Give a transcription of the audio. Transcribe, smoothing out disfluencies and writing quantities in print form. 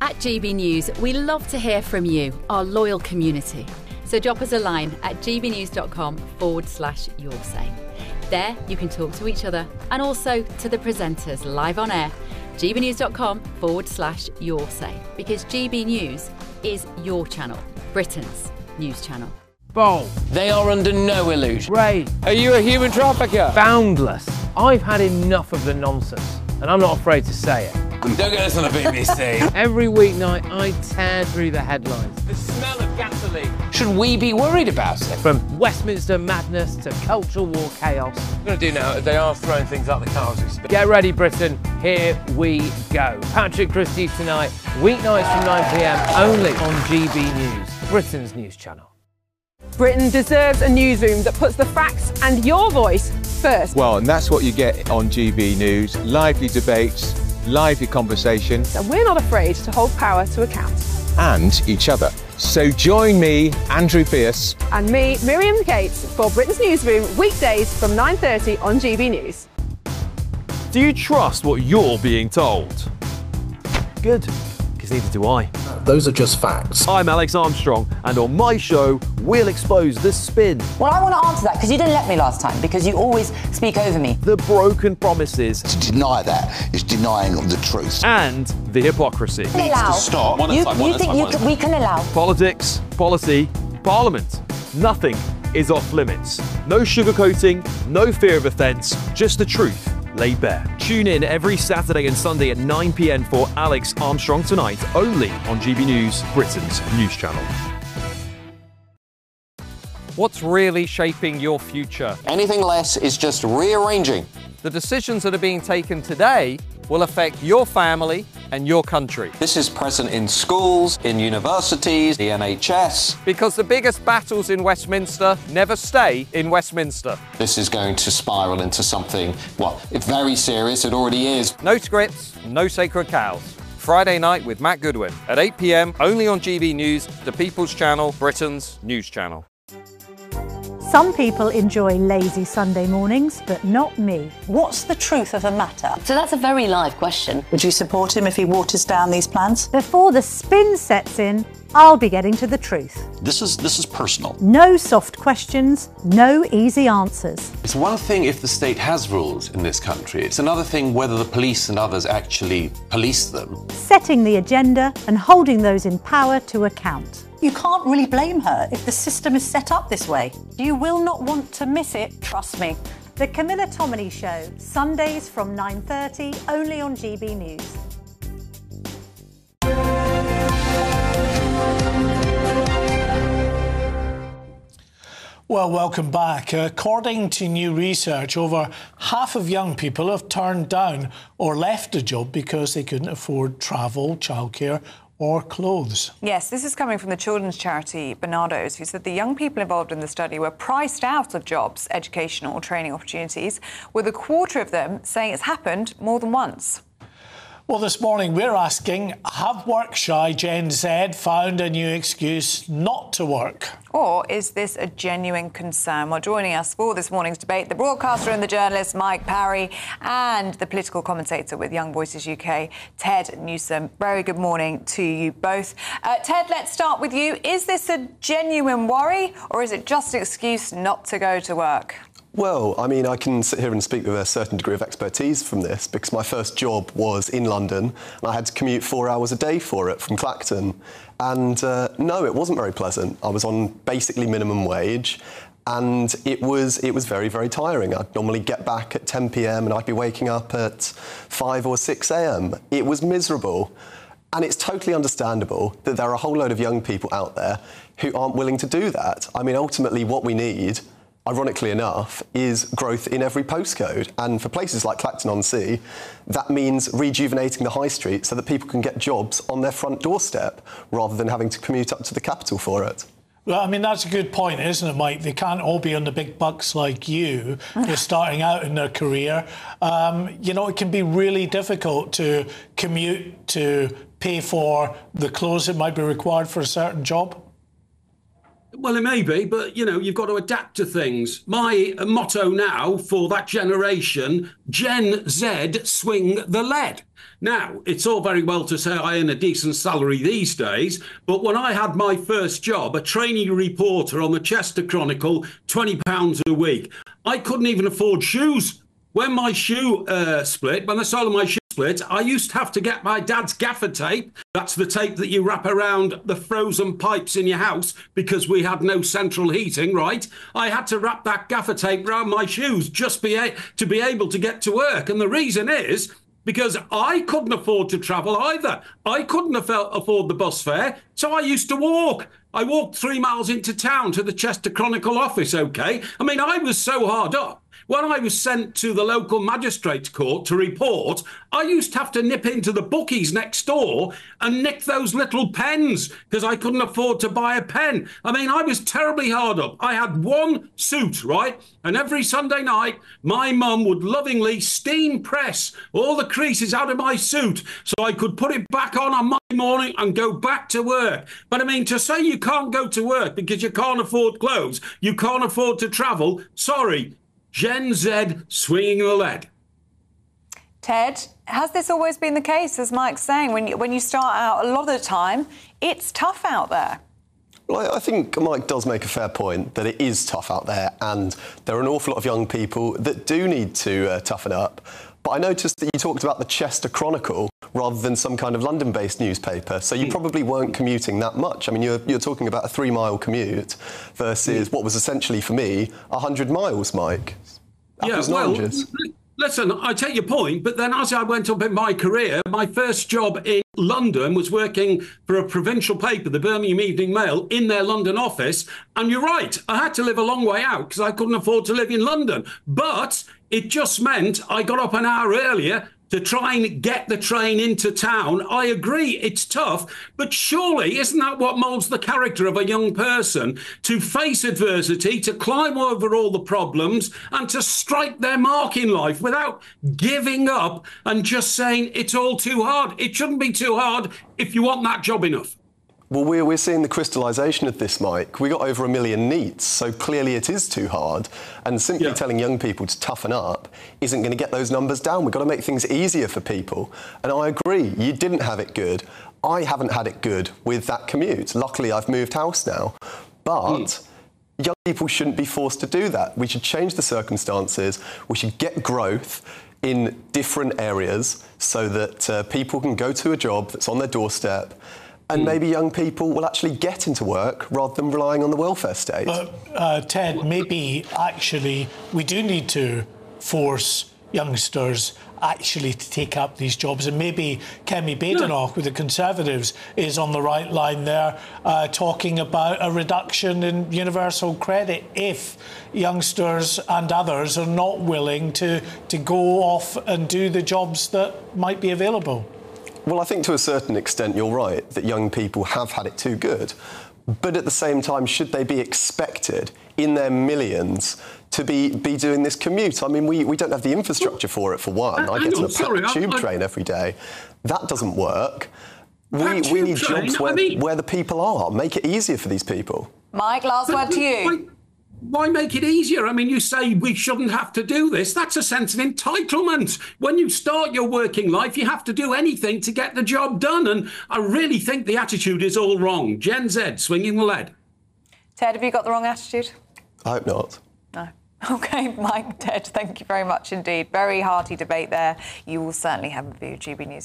At GB News, we love to hear from you, our loyal community. So drop us a line at gbnews.com/yoursay. There you can talk to each other and also to the presenters live on air. gbnews.com/yoursay, because GB News is your channel, Britain's news channel. Bold. They are under no illusion. Ray. Are you a human trafficker? Boundless. I've had enough of the nonsense, and I'm not afraid to say it. Don't get us on the BBC. Every weeknight, I tear through the headlines. The smell of gasoline. Should we be worried about it? From Westminster madness to cultural war chaos. What we're going to do now is they are throwing things out the car as we speak. Get ready, Britain. Here we go. Patrick Christie tonight, weeknights from 9 p.m, only on GB News, Britain's news channel. Britain deserves a newsroom that puts the facts and your voice first. Well, and that's what you get on GB News. Lively debates, lively conversation. And we're not afraid to hold power to account. And each other. So join me, Andrew Pearce. And me, Miriam Gates, for Britain's Newsroom, weekdays from 9:30 on GB News. Do you trust what you're being told? Good, because neither do I. Those are just facts. I'm Alex Armstrong, and on my show, we'll expose the spin. Well, I want to answer that because you didn't let me last time, because you always speak over me. The broken promises. To deny that is denying the truth. And the hypocrisy. Needs to stop. You think we can allow? Politics, policy, parliament. Nothing is off limits. No sugarcoating, no fear of offence, just the truth laid bare. Tune in every Saturday and Sunday at 9 p.m. for Alex Armstrong Tonight, only on GB News, Britain's news channel. What's really shaping your future? Anything less is just rearranging. The decisions that are being taken today will affect your family and your country. This is present in schools, in universities, the NHS. Because the biggest battles in Westminster never stay in Westminster. This is going to spiral into something, well, it's very serious, it already is. No scripts, no sacred cows. Friday night with Matt Goodwin at 8 p.m, only on GB News, the People's Channel, Britain's news channel. Some people enjoy lazy Sunday mornings, but not me. What's the truth of the matter? So that's a very live question. Would you support him if he waters down these plans? Before the spin sets in, I'll be getting to the truth. This is personal. No soft questions, no easy answers. It's one thing if the state has rules in this country. It's another thing whether the police and others actually police them. Setting the agenda and holding those in power to account. You can't really blame her if the system is set up this way. You will not want to miss it, trust me. The Camilla Tominey Show, Sundays from 9:30, only on GB News. Well, welcome back. According to new research, over half of young people have turned down or left a job because they couldn't afford travel, childcare or clothes. Yes, this is coming from the children's charity Barnardo's, who said the young people involved in the study were priced out of jobs, educational or training opportunities, with a quarter of them saying it's happened more than once. Well, this morning we're asking, have work-shy Gen Z found a new excuse not to work? Or is this a genuine concern? Well, joining us for this morning's debate, the broadcaster and the journalist Mike Parry, and the political commentator with Young Voices UK, Ted Newsom. Very good morning to you both. Ted, let's start with you. Is this a genuine worry, or is it just an excuse not to go to work? Well, I mean, I can sit here and speak with a certain degree of expertise from this because my first job was in London and I had to commute 4 hours a day for it from Clacton. And no, it wasn't very pleasant. I was on basically minimum wage and it was very, very tiring. I'd normally get back at 10 p.m. and I'd be waking up at 5 or 6 a.m. It was miserable. And it's totally understandable that there are a whole load of young people out there who aren't willing to do that. I mean, ultimately what we need, ironically enough, is growth in every postcode. And for places like Clacton-on-Sea, that means rejuvenating the high street so that people can get jobs on their front doorstep rather than having to commute up to the capital for it. Well, I mean, that's a good point, isn't it, Mike? They can't all be on the big bucks like you. They're starting out in their career. You know, it can be really difficult to commute, to pay for the clothes that might be required for a certain job. Well, it may be, but, you know, you've got to adapt to things. My motto now for that generation, Gen Z, swing the lead. Now, it's all very well to say I earn a decent salary these days, but when I had my first job, a trainee reporter on the Chester Chronicle, £20 a week, I couldn't even afford shoes. When my shoe split, when the sole of my shoe split, I used to have to get my dad's gaffer tape. That's the tape that you wrap around the frozen pipes in your house because we had no central heating, right? I had to wrap that gaffer tape around my shoes just to be able to get to work. And the reason is because I couldn't afford to travel either. I couldn't afford the bus fare, so I used to walk. I walked 3 miles into town to the Chester Chronicle office, OK? I mean, I was so hard up. When I was sent to the local magistrates' court to report, I used to have to nip into the bookies next door and nick those little pens because I couldn't afford to buy a pen. I mean, I was terribly hard up. I had one suit, right? And every Sunday night, my mum would lovingly steam press all the creases out of my suit so I could put it back on Monday morning and go back to work. But I mean, to say you can't go to work because you can't afford clothes, you can't afford to travel, sorry. Gen Z swinging the lead. Ted, has this always been the case, as Mike's saying? When you start out, a lot of the time, it's tough out there. Well, I think Mike does make a fair point that it is tough out there, and there are an awful lot of young people that do need to toughen up. But I noticed that you talked about the Chester Chronicle rather than some kind of London-based newspaper, so you probably weren't commuting that much. I mean, you're talking about a 3-mile commute versus what was essentially, for me, 100 miles, Mike. Apples and oranges. Listen, I take your point, but then as I went up in my career, my first job in London was working for a provincial paper, the Birmingham Evening Mail, in their London office. And you're right, I had to live a long way out because I couldn't afford to live in London. But it just meant I got up an hour earlier to try and get the train into town. I agree, it's tough, but surely isn't that what moulds the character of a young person? To face adversity, to climb over all the problems and to strike their mark in life without giving up and just saying it's all too hard. It shouldn't be too hard if you want that job enough. Well, we're seeing the crystallisation of this, Mike. We got over 1 million NEETs, so clearly it is too hard. And simply telling young people to toughen up isn't going to get those numbers down. We've got to make things easier for people. And I agree, you didn't have it good. I haven't had it good with that commute. Luckily, I've moved house now. But young people shouldn't be forced to do that. We should change the circumstances. We should get growth in different areas so that people can go to a job that's on their doorstep. And maybe young people will actually get into work rather than relying on the welfare state. But, Ted, maybe actually we do need to force youngsters actually to take up these jobs. And maybe Kemi Badenoch with the Conservatives is on the right line there, talking about a reduction in universal credit if youngsters and others are not willing to go off and do the jobs that might be available. Well, I think to a certain extent you're right that young people have had it too good. But at the same time, should they be expected in their millions to be doing this commute? I mean, we don't have the infrastructure for it, for one. I get on a tube train every day. That doesn't work. We need jobs where the people are. Make it easier for these people. Mike, last word to you. Why make it easier? I mean, you say we shouldn't have to do this. That's a sense of entitlement. When you start your working life, you have to do anything to get the job done. And I really think the attitude is all wrong. Gen Z, swinging the lead. Ted, have you got the wrong attitude? I hope not. No. OK, Mike, Ted, thank you very much indeed. Very hearty debate there. You will certainly have a view, GB News.